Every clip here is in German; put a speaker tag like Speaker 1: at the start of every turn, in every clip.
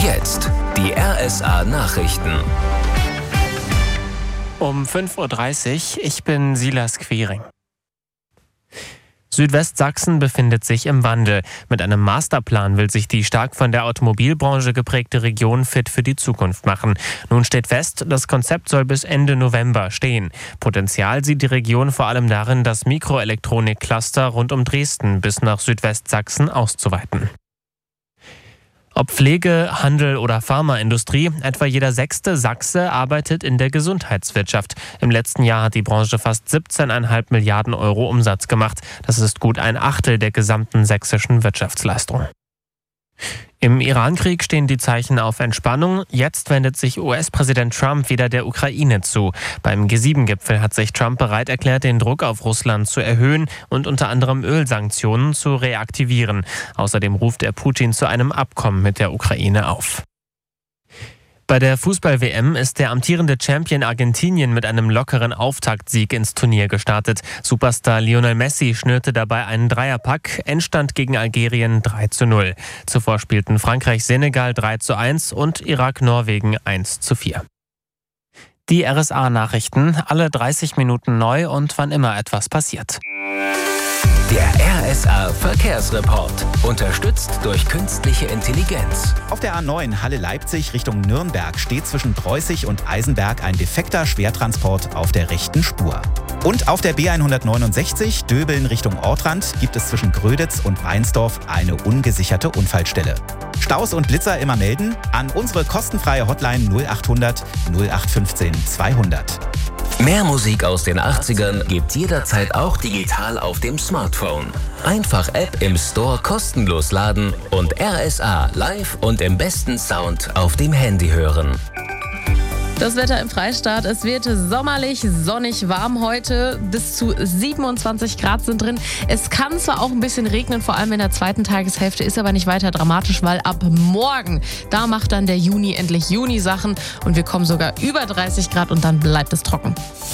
Speaker 1: Jetzt die RSA Nachrichten.
Speaker 2: Um 5:30 Uhr, ich bin Silas Quiring. Südwestsachsen befindet sich im Wandel. Mit einem Masterplan will sich die stark von der Automobilbranche geprägte Region fit für die Zukunft machen. Nun steht fest, das Konzept soll bis Ende November stehen. Potenzial sieht die Region vor allem darin, das Mikroelektronik-Cluster rund um Dresden bis nach Südwestsachsen auszuweiten. Ob Pflege, Handel oder Pharmaindustrie, etwa jeder 6. Sachse arbeitet in der Gesundheitswirtschaft. Im letzten Jahr hat die Branche fast 17,5 Milliarden Euro Umsatz gemacht. Das ist gut ein Achtel der gesamten sächsischen Wirtschaftsleistung. Im Iran-Krieg stehen die Zeichen auf Entspannung. Jetzt wendet sich US-Präsident Trump wieder der Ukraine zu. Beim G7-Gipfel hat sich Trump bereit erklärt, den Druck auf Russland zu erhöhen und unter anderem Ölsanktionen zu reaktivieren. Außerdem ruft er Putin zu einem Abkommen mit der Ukraine auf. Bei der Fußball-WM ist der amtierende Champion Argentinien mit einem lockeren Auftaktsieg ins Turnier gestartet. Superstar Lionel Messi schnürte dabei einen Dreierpack, Endstand gegen Algerien 3:0. Zuvor spielten Frankreich-Senegal 3:1 und Irak-Norwegen 1:4. Die RSA-Nachrichten, alle 30 Minuten neu und wann immer etwas passiert.
Speaker 1: Der RSA Verkehrsreport. Unterstützt durch künstliche Intelligenz.
Speaker 3: Auf der A9 Halle-Leipzig Richtung Nürnberg steht zwischen Preußig und Eisenberg ein defekter Schwertransport auf der rechten Spur. Und auf der B169 Döbeln Richtung Ortrand gibt es zwischen Gröditz und Weinsdorf eine ungesicherte Unfallstelle. Staus und Blitzer immer melden an unsere kostenfreie Hotline 0800 0815 200.
Speaker 1: Mehr Musik aus den 80ern gibt's jederzeit auch digital auf dem Smartphone. Einfach App im Store kostenlos laden und RSA live und im besten Sound auf dem Handy hören.
Speaker 4: Das Wetter im Freistaat, es wird sommerlich, sonnig, warm heute. Bis zu 27 Grad sind drin. Es kann zwar auch ein bisschen regnen, vor allem in der zweiten Tageshälfte, ist aber nicht weiter dramatisch, weil ab morgen, da macht dann der Juni endlich Juni-Sachen und wir kommen sogar über 30 Grad und dann bleibt es trocken.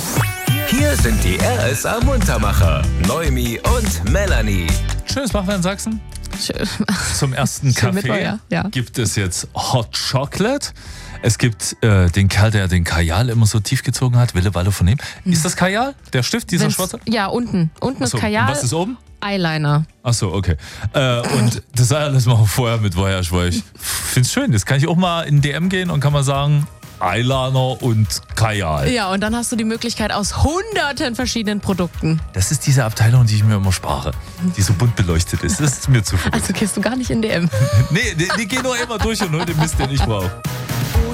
Speaker 1: Hier sind die RSA Muntermacher, Noemi und Melanie.
Speaker 5: Schönes Machen wir in Sachsen.
Speaker 4: Schön.
Speaker 5: Zum ersten Kaffee gibt es jetzt Hot Chocolate. Es gibt den Kerl, der den Kajal immer so tief gezogen hat. Wille Walle von ihm. Ist das Kajal? Der Stift, dieser schwarze?
Speaker 4: Ja, unten. Unten ist Kajal.
Speaker 5: Und was ist oben?
Speaker 4: Eyeliner.
Speaker 5: Achso, okay. Und das alles machen wir vorher mit Voyage, weil ich finde es schön. Jetzt kann ich auch mal in DM gehen und kann mal sagen, Eyeliner und Kajal.
Speaker 4: Ja, und dann hast du die Möglichkeit aus hunderten verschiedenen Produkten.
Speaker 5: Das ist diese Abteilung, die ich mir immer spare, die so bunt beleuchtet ist. Das ist mir zu viel.
Speaker 4: Also gehst du gar nicht in DM.
Speaker 5: Nee, die gehen nur immer durch und hol den Mist, den ich brauche.